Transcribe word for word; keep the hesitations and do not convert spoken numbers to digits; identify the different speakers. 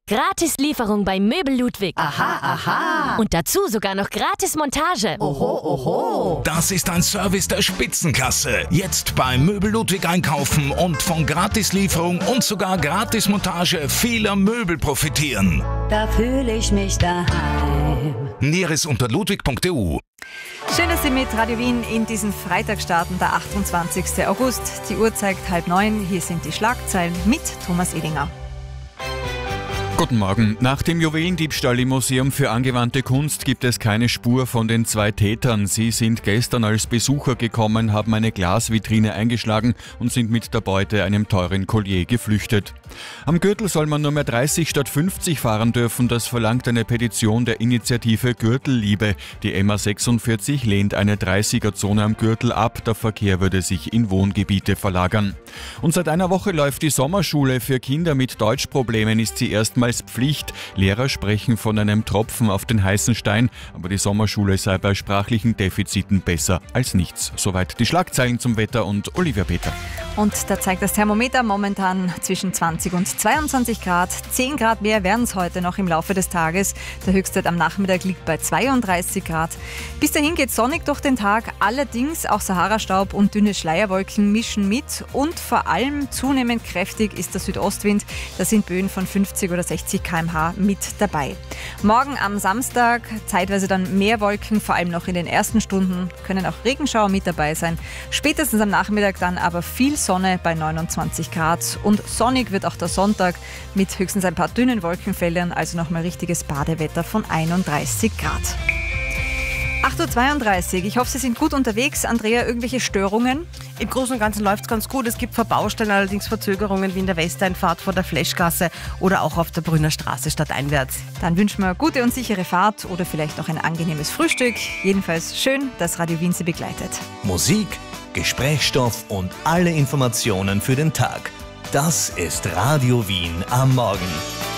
Speaker 1: Gratis Lieferung bei Möbel Ludwig.
Speaker 2: Aha, aha.
Speaker 1: Und dazu sogar noch gratis Montage.
Speaker 2: Oho, oho.
Speaker 3: Das ist ein Service der Spitzenklasse. Jetzt bei Möbel Ludwig einkaufen und von Gratislieferung und sogar Gratismontage vieler Möbel profitieren.
Speaker 2: Da fühle ich mich daheim.
Speaker 3: Näheres unter ludwig punkt e u.
Speaker 4: Schön, dass Sie mit Radio Wien in diesen Freitag starten, der achtundzwanzigsten August. Die Uhr zeigt halb neun. Hier sind die Schlagzeilen mit Thomas Edinger.
Speaker 5: Guten Morgen. Nach dem Juwelendiebstahl im Museum für angewandte Kunst gibt es keine Spur von den zwei Tätern. Sie sind gestern als Besucher gekommen, haben eine Glasvitrine eingeschlagen und sind mit der Beute, einem teuren Collier, geflüchtet. Am Gürtel soll man nur mehr dreißig statt fünfzig fahren dürfen. Das verlangt eine Petition der Initiative Gürtelliebe. Die M A sechsundvierzig lehnt eine dreißiger-Zone am Gürtel ab. Der Verkehr würde sich in Wohngebiete verlagern. Und seit einer Woche läuft die Sommerschule. Für Kinder mit Deutschproblemen ist sie erstmals Pflicht. Lehrer sprechen von einem Tropfen auf den heißen Stein, aber die Sommerschule sei bei sprachlichen Defiziten besser als nichts. Soweit die Schlagzeilen zum Wetter und Olivia Peter.
Speaker 4: Und da zeigt das Thermometer momentan zwischen zwanzig und zweiundzwanzig Grad. zehn Grad mehr werden es heute noch im Laufe des Tages. Der Höchstwert am Nachmittag liegt bei zweiunddreißig Grad. Bis dahin geht sonnig durch den Tag. Allerdings auch Saharastaub und dünne Schleierwolken mischen mit. Und vor allem zunehmend kräftig ist der Südostwind. Da sind Böen von fünfzig oder sechzig Kilometer pro Stunde mit dabei. Morgen am Samstag zeitweise dann mehr Wolken, vor allem noch in den ersten Stunden können auch Regenschauer mit dabei sein. Spätestens am Nachmittag dann aber viel Sonne bei neunundzwanzig Grad und sonnig wird auch der Sonntag mit höchstens ein paar dünnen Wolkenfeldern, also nochmal richtiges Badewetter von einunddreißig Grad. acht Uhr zweiunddreißig. Ich hoffe, Sie sind gut unterwegs. Andrea, irgendwelche Störungen?
Speaker 6: Im Großen und Ganzen läuft es ganz gut. Es gibt Verbaustellen, allerdings Verzögerungen wie in der Westeinfahrt vor der Fleschgasse oder auch auf der Brünner Straße stadteinwärts.
Speaker 4: Dann wünschen wir gute und sichere Fahrt oder vielleicht noch ein angenehmes Frühstück. Jedenfalls schön, dass Radio Wien Sie begleitet.
Speaker 7: Musik, Gesprächsstoff und alle Informationen für den Tag. Das ist Radio Wien am Morgen.